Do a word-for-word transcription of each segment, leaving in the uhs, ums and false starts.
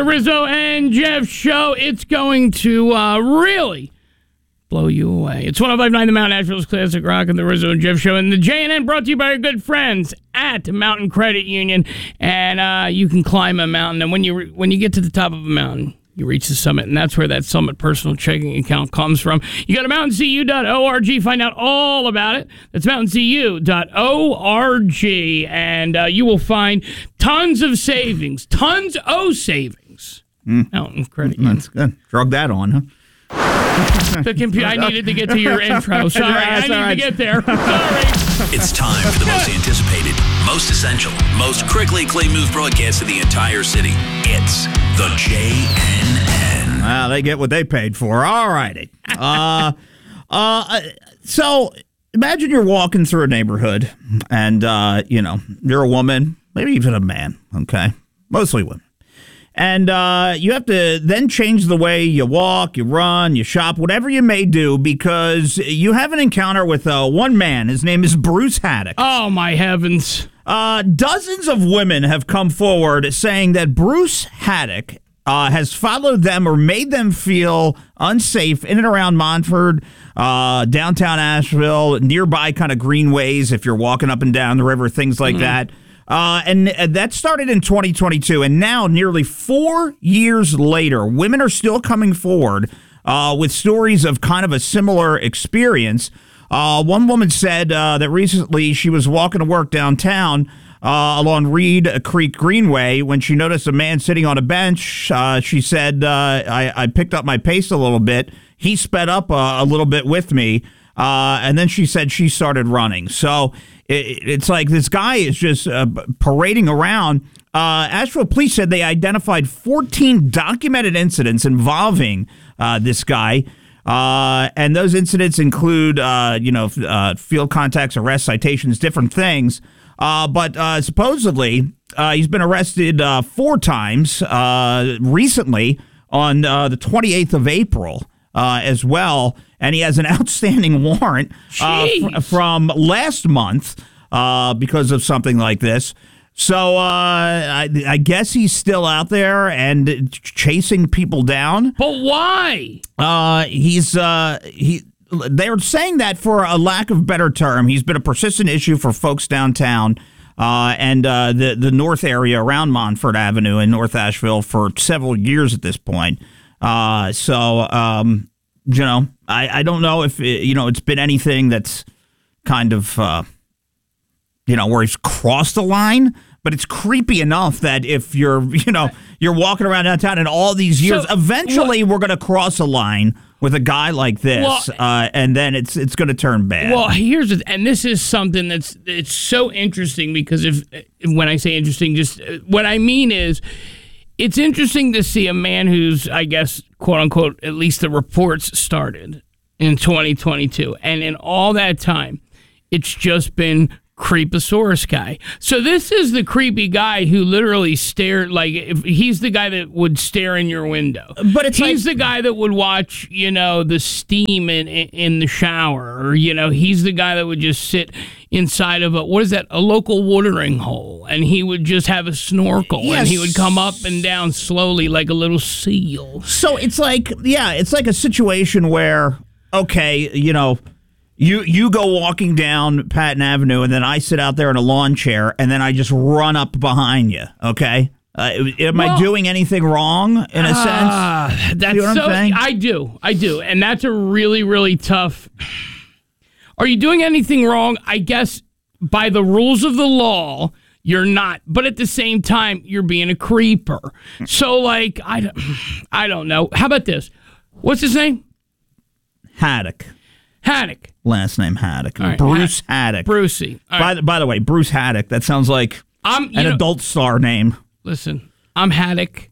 Rizzo and Jeff show. It's going to uh, really blow you away. It's one oh five point nine The Mountain, Nashville's classic rock, and the Rizzo and Jeff show. And the J and N brought to you by our good friends at Mountain Credit Union. And uh, you can climb a mountain. And when you re- when you get to the top of a mountain, you reach the summit, and that's where that Summit personal checking account comes from. You go to mountain c u dot org, find out all about it. That's mountain c u dot org, and uh, you will find tons of savings, tons of savings. Mm. Mountain Credit Union. That's good. Drug that on, huh? The computer. I needed to get to your intro. Sorry, I need right. to get there. Sorry. It's time for the most anticipated, most essential, most critically acclaimed news broadcast of the entire city. It's the J N N. Well, they get what they paid for. All righty. Uh, uh, so imagine you're walking through a neighborhood, and uh, you know you're a woman, maybe even a man. Okay, mostly women. And uh, you have to then change the way you walk, you run, you shop, whatever you may do, because you have an encounter with uh, one man. His name is Bruce Haddock. Oh, my heavens. Uh, dozens of women have come forward saying that Bruce Haddock uh, has followed them or made them feel unsafe in and around Montford, uh, downtown Asheville, nearby kind of greenways if you're walking up and down the river, things like mm-hmm. that. Uh, and uh, that started in twenty twenty-two, and now, nearly four years later, women are still coming forward uh, with stories of kind of a similar experience. Uh, one woman said uh, that recently she was walking to work downtown uh, along Reed Creek Greenway when she noticed a man sitting on a bench. Uh, she said, uh, I, I picked up my pace a little bit. He sped up uh, a little bit with me, uh, and then she said she started running. So it's like this guy is just uh, parading around. Uh, Asheville police said they identified fourteen documented incidents involving uh, this guy. Uh, and those incidents include, uh, you know, uh, field contacts, arrests, citations, different things. Uh, but uh, supposedly uh, he's been arrested uh, four times uh, recently on uh, the twenty-eighth of April uh, as well. And he has an outstanding warrant uh, f- from last month uh, because of something like this. So uh, I, I guess he's still out there and chasing people down. But why? Uh, he's uh, he. They're saying that for a lack of better term, he's been a persistent issue for folks downtown uh, and uh, the the north area around Montford Avenue in North Asheville for several years at this point. Uh, so. Um, You know, I, I don't know if, it, you know, it's been anything that's kind of, uh, you know, where he's crossed the line, but it's creepy enough that if you're, you know, you're walking around downtown and all these years, so, eventually well, we're going to cross a line with a guy like this, well, uh, and then it's it's going to turn bad. Well, here's the, and this is something that's it's so interesting because if when I say interesting, just what I mean is, it's interesting to see a man who's, I guess, quote unquote, at least the reports started in twenty twenty-two. And in all that time, it's just been Creeposaurus guy. So this is the creepy guy who literally stared, like, if he's the guy that would stare in your window. But it's he's like, the guy that would watch, you know, the steam in, in the shower. Or, you know, he's the guy that would just sit inside of a, what is that, a local watering hole. And he would just have a snorkel. Yes. And he would come up and down slowly like a little seal. So it's like, yeah, it's like a situation where, okay, you know, You you go walking down Patton Avenue, and then I sit out there in a lawn chair, and then I just run up behind you, okay? Uh, am well, I doing anything wrong, in a uh, sense? That's you know what so, I'm saying? I do, I do. And that's a really, really tough... Are you doing anything wrong? I guess by the rules of the law, you're not. But at the same time, you're being a creeper. So, like, I don't, I don't know. How about this? What's his name? Haddock. Haddock. Last name Haddock. Right. Bruce Haddock. Brucey. Right. By, the, by the way, Bruce Haddock, that sounds like I'm, an know, adult star name. Listen, I'm Haddock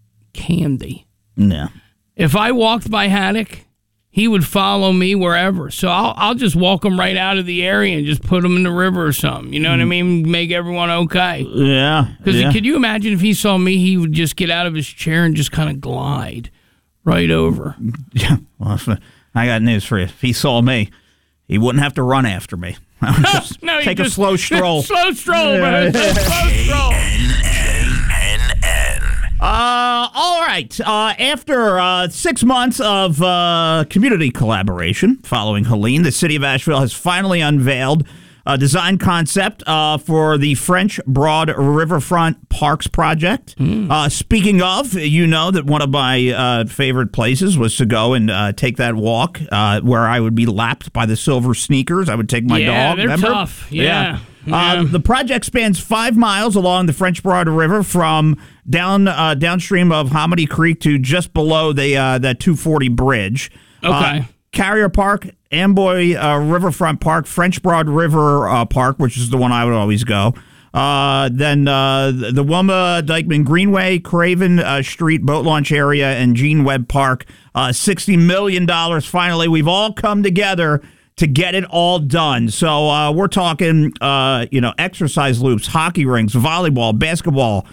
Candy. Yeah. If I walked by Haddock, he would follow me wherever. So I'll I'll just walk him right out of the area and just put him in the river or something. You know what I mean? Make everyone okay. Yeah. Because yeah. could you imagine if he saw me, he would just get out of his chair and just kind of glide right over. Yeah. Well, I got news for you. If he saw me, he wouldn't have to run after me. Just no, take just, a slow stroll. slow stroll, man. Slow stroll. J N N. Uh, all right. Uh, after uh, six months of uh, community collaboration following Helene, the city of Asheville has finally unveiled a design concept uh, for the French Broad Riverfront Parks project. Mm. Uh, speaking of, you know that one of my uh, favorite places was to go and uh, take that walk uh, where I would be lapped by the silver sneakers. I would take my yeah, dog. They're remember? tough. Yeah. yeah. yeah. Uh, the project spans five miles along the French Broad River from down uh, downstream of Hominy Creek to just below the uh, that two forty bridge. Okay. Uh, Carrier Park, Amboy uh, Riverfront Park, French Broad River uh, Park, which is the one I would always go. Uh, then uh, the Wilma Dykeman Greenway, Craven uh, Street Boat Launch Area, and Gene Webb Park. Uh, sixty million dollars. Finally, we've all come together to get it all done. So uh, we're talking, uh, you know, exercise loops, hockey rinks, volleyball, basketball,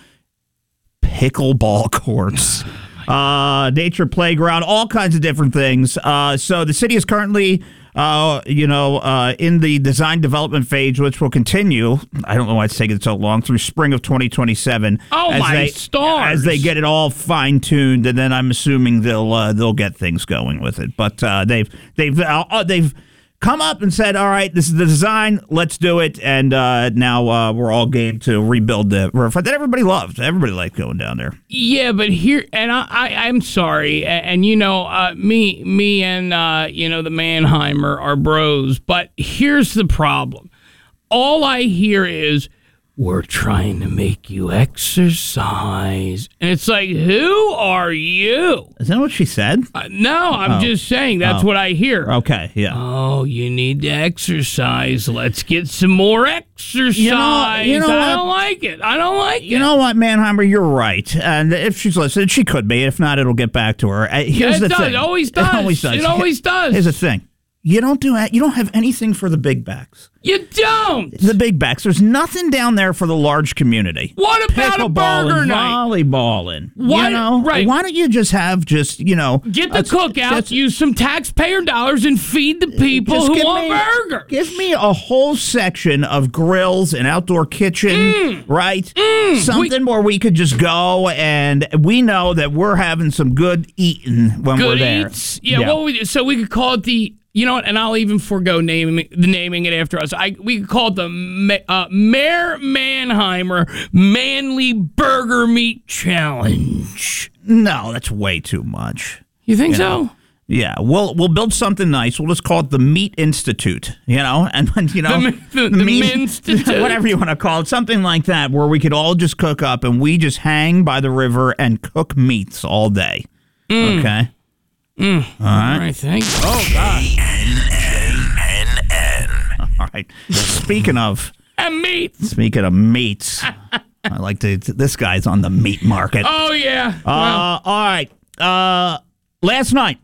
pickleball courts. Uh, nature playground, all kinds of different things. Uh, so the city is currently, uh, you know, uh, in the design development phase, which will continue. I don't know why it's taking so long, through spring of twenty twenty-seven. Oh as my they, stars! As they get it all fine tuned, and then I'm assuming they'll uh, they'll get things going with it. But uh, they've they've uh, they've. come up and said, all right, this is the design, let's do it, and uh, now uh, we're all game to rebuild the riverfront that everybody loved. Everybody liked going down there. Yeah, but here, and I, I, I'm sorry, and, and you know, uh, me, me, and uh, you know, the Mannheimer are bros, but here's the problem. All I hear is, we're trying to make you exercise. And it's like, who are you? Is that what she said? Uh, no, I'm Oh. just saying that's Oh. what I hear. Okay, yeah. Oh, you need to exercise. Let's get some more exercise. You know- you know I what? don't like it. I don't like You it. know what, Mannheimer, you're right. And if she's listening, she could be. If not, it'll get back to her. Uh, Here's it the does. thing. It always does. It always does. It always does. Here's the thing. You don't do you don't have anything for the big backs. You don't. The big backs. There's nothing down there for the large community. What about a burger Pickleballing, night? volleyballing. Why- You know? right. Why don't you just have just, you know... Get the a- cookout, just- use some taxpayer dollars, and feed the people just who give want me- burgers. Give me a whole section of grills and outdoor kitchen, Mm. right? Something where we could just go and we know that we're having some good eating when we're Good there. eats. Yeah, What we, so we could call it the, you know what, and I'll even forego naming the naming it after us. I We could call it the Ma- uh, Mayor Mannheimer Manly Burger Meat Challenge. No, that's way too much. You think You so? know? Yeah, we'll we'll build something nice. We'll just call it the Meat Institute, you know, and when you know The- the- the Minstitute. whatever you want to call it, something like that, where we could all just cook up and we just hang by the river and cook meats all day. Mm. Okay. Mm. All right. I think. Oh, God. J N N. All right. Speaking of And meat. speaking of meats, I like to. This guy's on the meat market. Oh, yeah. Uh, all right. Uh, last night,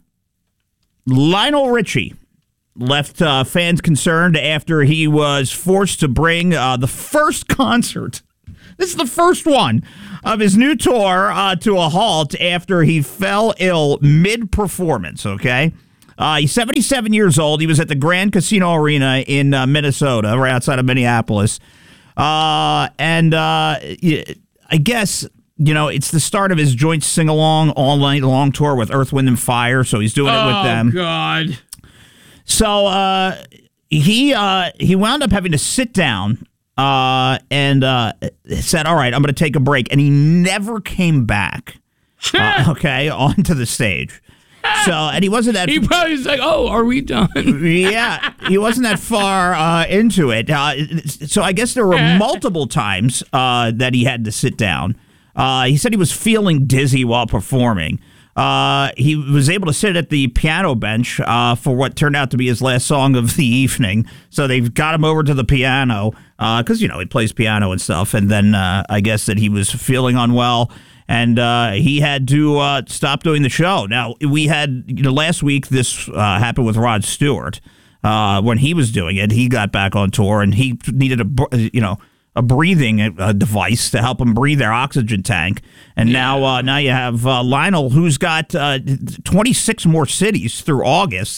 Lionel Richie left uh, fans concerned after he was forced to bring uh, the first concert. This is the first one of his new tour uh, to a halt after he fell ill mid-performance, okay? Uh, he's seventy-seven years old. He was at the Grand Casino Arena in uh, Minnesota, right outside of Minneapolis. Uh, and uh, I guess, you know, it's the start of his joint sing-along all-night long tour with Earth, Wind, and Fire, so he's doing it with them. Oh, God. So uh, he uh, he wound up having to sit down uh, and uh, said, all right, I'm going to take a break. And he never came back, uh, okay, onto the stage. So, and he wasn't that... He probably was like, oh, are we done? Yeah, he wasn't that far uh, into it. Uh, so I guess there were multiple times uh, that he had to sit down. Uh, he said he was feeling dizzy while performing. Uh, he was able to sit at the piano bench uh, for what turned out to be his last song of the evening. So they've got him over to the piano because, uh, you know, he plays piano and stuff. And then uh, I guess that he was feeling unwell. And uh, he had to uh, stop doing the show. Now, we had, you know, last week this uh, happened with Rod Stewart. Uh, when he was doing it, he got back on tour and he needed a, you know, a breathing uh, device to help him breathe their oxygen tank. And now uh, now you have uh, Lionel, who's got uh, twenty-six more cities through August.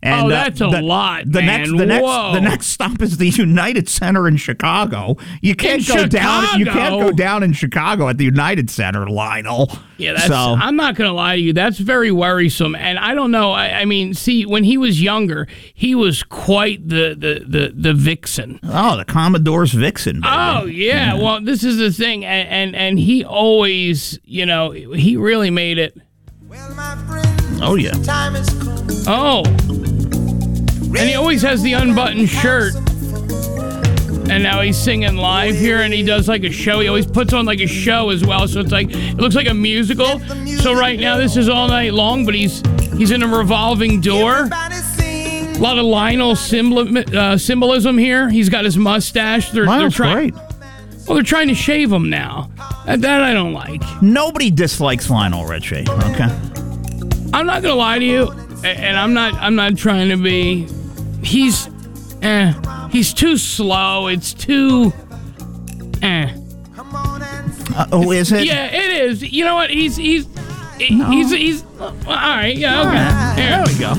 And, oh, that's uh, a the, lot, the man. next, the Whoa. next, the next stop is the United Center in Chicago. You can't In go down. You Chicago? can't go down in Chicago at the United Center, Lionel. Yeah, that's, so, I'm not going to lie to you. That's very worrisome. And I don't know. I, I mean, see, when he was younger, he was quite the the the, the vixen. Oh, the Commodore's vixen. Baby. Oh yeah. yeah. Well, this is the thing, and, and and he always, you know, he really made it. Oh yeah. Oh. And he always has the unbuttoned shirt. And now he's singing live here, and he does like a show. He always puts on like a show as well, so it's like it looks like a musical. So right now this is all night long, but he's he's in a revolving door. A lot of Lionel symbol, uh, symbolism here. He's got his mustache. They're, they're Lionel's trying. great. Well, they're trying to shave him now. That, that I don't like. Nobody dislikes Lionel Richie. Okay. I'm not gonna lie to you, and I'm not. I'm not trying to be. He's, eh. He's too slow. It's too, eh. Uh, oh, is it? Yeah, it is. You know what? He's he's he- No. he's he's. All right. Yeah. Okay. Ah, Here. there we go.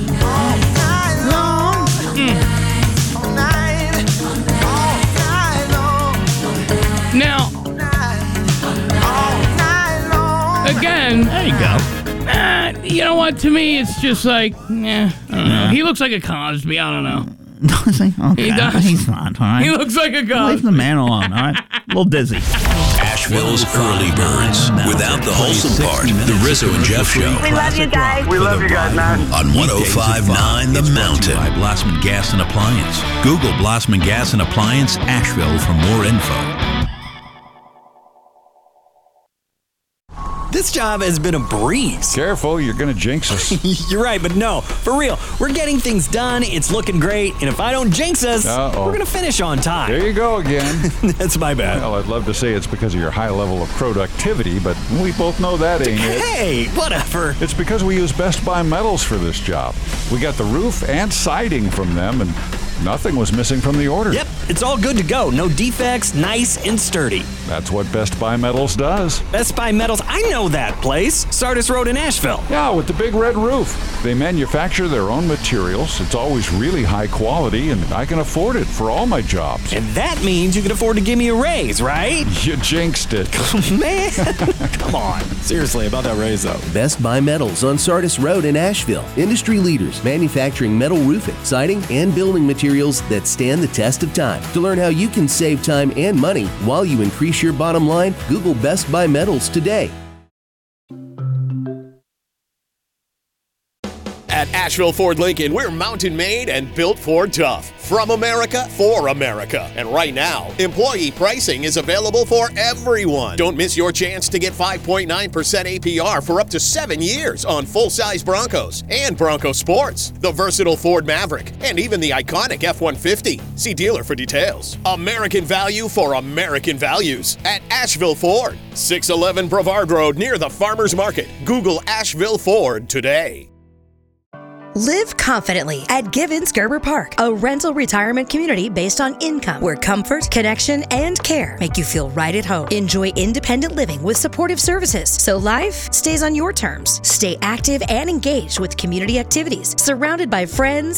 Now, again, There you go. uh, you know what? To me, it's just like, eh, I don't know. He looks like a Cosby. I don't know. Does he? Okay. He does. He's not. All right. He looks like a Leave Cosby. the man alone. All right. A little dizzy. Asheville's early birds. Without the wholesome part, the Rizzo and Jeff Show. We love you guys. We love you guys, man. On one oh five point nine The Mountain. By Blossman Gas and Appliance. Google Blossman Gas and Appliance Asheville for more info. This job has been a breeze. Careful, you're going to jinx us. You're right, but no, for real. We're getting things done. It's looking great. And if I don't jinx us, Uh-oh. we're going to finish on time. There you go again. That's my bad. Well, I'd love to say it's because of your high level of productivity, but we both know that ain't it. Hey, whatever. It's because we use Best Buy Metals for this job. We got the roof and siding from them, and nothing was missing from the order. Yep, it's all good to go. No defects, nice and sturdy. That's what Best Buy Metals does. Best Buy Metals, I know that place. Sardis Road in Asheville. Yeah, with the big red roof. They manufacture their own materials. It's always really high quality, and I can afford it for all my jobs. And that means you can afford to give me a raise, right? You jinxed it. Man, come on. Seriously, about that raise, though. Best Buy Metals on Sardis Road in Asheville. Industry leaders manufacturing metal roofing, siding, and building materials that stand the test of time. To learn how you can save time and money while you increase your bottom line, Google Best Buy Metals today. At Asheville Ford Lincoln, we're mountain made and built Ford tough. From America, for America. And right now, employee pricing is available for everyone. Don't miss your chance to get five point nine percent A P R for up to seven years on full-size Broncos and Bronco Sports, the versatile Ford Maverick, and even the iconic F one fifty. See dealer for details. American value for American values at Asheville Ford. six eleven Brevard Road near the Farmers Market. Google Asheville Ford today. Live confidently at Givens Gerber Park, a rental retirement community based on income, where comfort, connection, and care make you feel right at home. Enjoy independent living with supportive services, so life stays on your terms. Stay active and engaged with community activities, surrounded by friends,